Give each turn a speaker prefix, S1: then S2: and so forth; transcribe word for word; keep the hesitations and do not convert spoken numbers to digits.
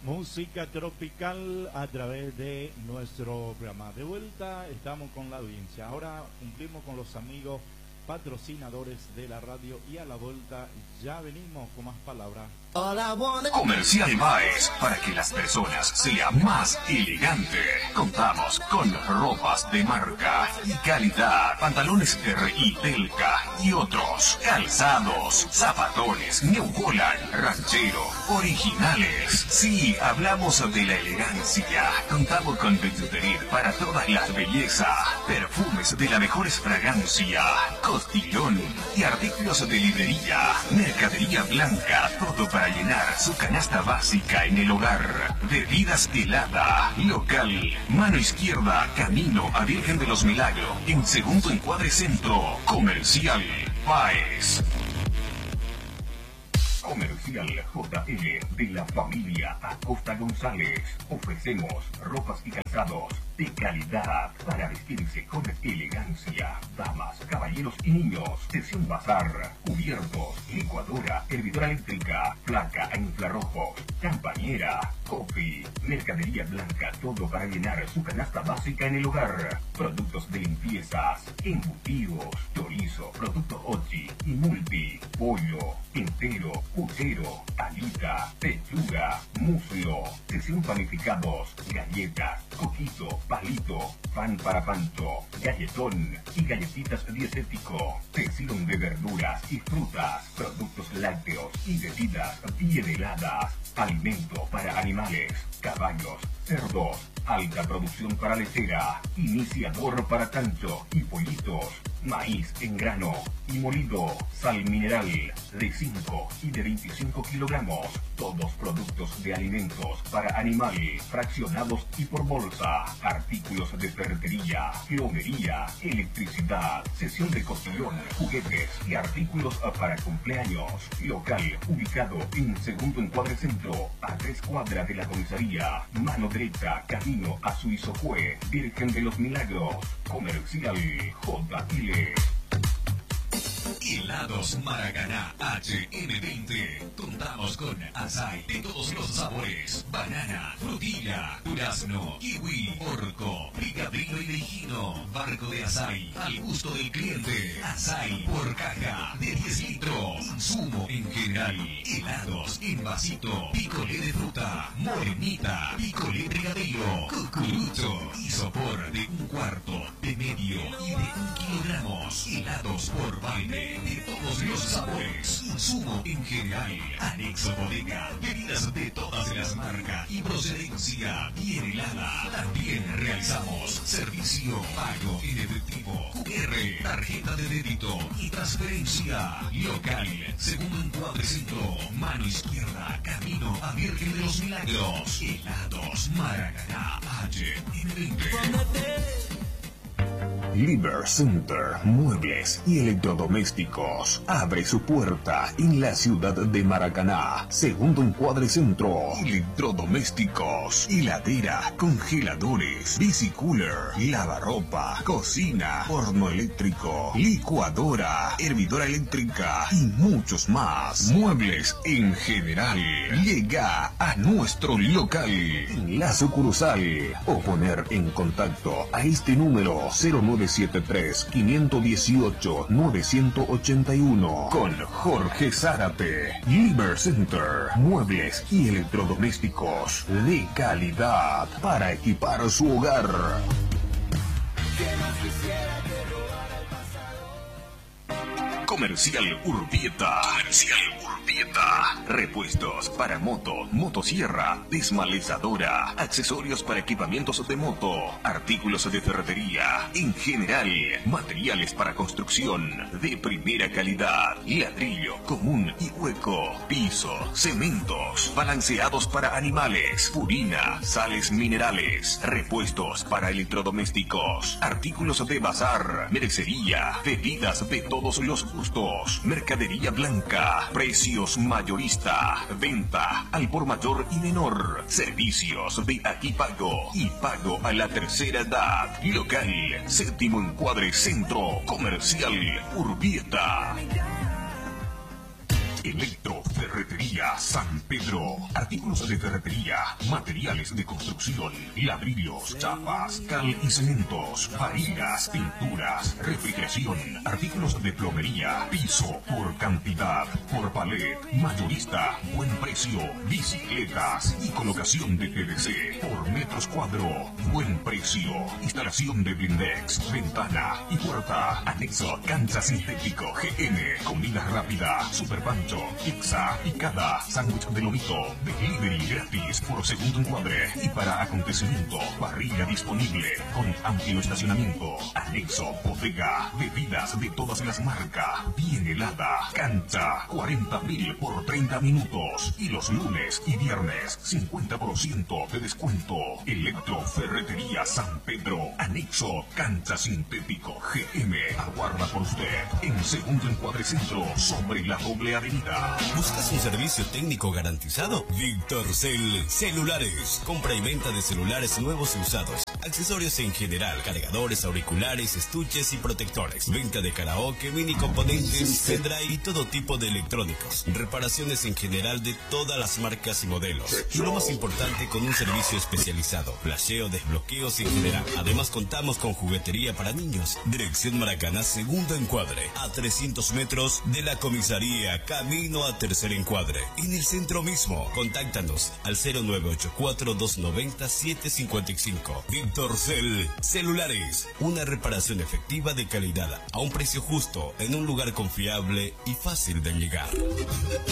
S1: Música tropical a través de nuestro programa. De vuelta estamos con la audiencia. Ahora cumplimos con los amigos patrocinadores de la radio y a la vuelta ya venimos con más palabras.
S2: Comercial Baez, para que las personas sean más elegantes. Contamos con ropas de marca y calidad, pantalones R I Telca y otros, calzados, zapatones, New Holland, ranchero, originales. Sí, hablamos de la elegancia. Contamos con Benjuterir para todas las bellezas, perfumes de las mejores fragancias, costillón y artículos de librería, mercadería blanca, todo para llenar su canasta básica en el hogar. Bebidas helada, local, mano izquierda, camino a Virgen de los Milagros, en segundo encuadre centro, Comercial Baez. Comercial J L de la familia Acosta González. Ofrecemos ropas y calzados de calidad para vestirse con elegancia. Damas, caballeros y niños. Sesión bazar, cubiertos, licuadora, hervidora eléctrica, placa a infrarrojos, campañera, coffee, mercadería blanca, todo para llenar su canasta básica en el hogar. Productos de limpiezas, embutidos, chorizo, producto Ochi y multi, pollo, entero, puchero, alita, pechuga, muslo, sesión panificados, galletas, coquito, palito, pan para pancho, galletón y galletitas dietético, sesión de verduras y frutas, productos lácteos y bebidas bien heladas, alimento para animales, caballos, cerdos, alta producción para lechera, iniciador para tancho y pollitos, maíz en grano y molido, sal mineral de cinco y de veinticinco kilogramos, todos productos de alimentos para animal, fraccionados y por bolsa, artículos de ferretería, plomería, electricidad, sesión de costillón, juguetes y artículos para cumpleaños, local ubicado en segundo encuadre centro, a tres cuadras de la comisaría, mano derecha, camino a Suizojue, Virgen de los Milagros, Comercial J L. Helados Maracaná H M veinte. Contamos con açaí de todos los sabores, banana, frutilla, durazno, kiwi, orco, picadillo y leijino, barco de açaí al gusto del cliente, açaí por caja de diez litros, insumo en general, helados en vasito, picolé de fruta, morenita, picolé brigadeiro, cucurucho, isopor de un cuarto, de medio y de un kilogramos, helados por balde de todos los sabores, insumo en general, anexo bodega, bebidas de todas las marcas y procedencia bien helada. También realizamos servicio pago en efectivo, Q R, tarjeta de débito y transferencia local, segundo encuadre centro, mano izquierda, camino a Virgen de los Milagros, helados Maracaná H M veinte. Liber Center, muebles y electrodomésticos. Abre su puerta en la ciudad de Maracaná. Segundo encuadre centro. Electrodomésticos, heladera, congeladores, bicicooler, lavarropa, cocina, horno eléctrico, licuadora, hervidora eléctrica y muchos más. Muebles en general. Llega a nuestro local en la sucursal o poner en contacto a este número cero nueve siete tres, cinco uno ocho, nueve ocho uno con Jorge Zárate. Liber Center, muebles y electrodomésticos de calidad para equipar su hogar. Comercial Urbieta. Comercial Urbieta. Repuestos para moto, motosierra, desmalezadora, accesorios para equipamientos de moto, artículos de ferretería, en general, materiales para construcción de primera calidad, ladrillo común y hueco, piso, cementos, balanceados para animales, purina, sales minerales, repuestos para electrodomésticos, artículos de bazar, mercería, bebidas de todos los gustos, mercadería blanca, precios mayorista, venta al por mayor y menor, servicios de aquí pago y pago a la tercera edad, local, séptimo encuadre centro, Comercial Urbieta. Electrofer Ferretería San Pedro. Artículos de ferretería, materiales de construcción, ladrillos, chapas, cal y cementos, varillas, pinturas, refrigeración, artículos de plomería, piso por cantidad, por palet, mayorista, buen precio, bicicletas y colocación de P V C por metros cuadro, buen precio, instalación de blindex, ventana y puerta, anexo, cancha sintético G M, comida rápida, super pancho, pizza, picada, sándwich de lomito, delivery gratis por segundo encuadre y para acontecimiento, parrilla disponible con amplio estacionamiento, anexo, bodega, bebidas de todas las marcas, bien helada, cancha, cuarenta mil por treinta minutos y los lunes y viernes cincuenta por ciento de descuento. Electroferretería San Pedro, anexo, cancha sintético G M, aguarda por usted en segundo encuadre centro sobre la doble avenida.
S3: ¿Buscas un servicio técnico garantizado? Victorcel Celulares. Compra y venta de celulares nuevos y usados. Accesorios en general, cargadores, auriculares, estuches y protectores. Venta de karaoke, mini componentes, pendrive y todo tipo de electrónicos. Reparaciones en general de todas las marcas y modelos. Y lo más importante, con un servicio especializado. Flasheo, desbloqueos en general. Además contamos con juguetería para niños. Dirección Maracaná, segundo encuadre. A trescientos metros de la comisaría, camino a tercer encuadre. En el centro mismo. Contáctanos al cero nueve ocho cuatro, dos nueve cero, siete cinco cinco. Victorcel Celulares. Una reparación efectiva de calidad a un precio justo en un lugar confiable y fácil de llegar.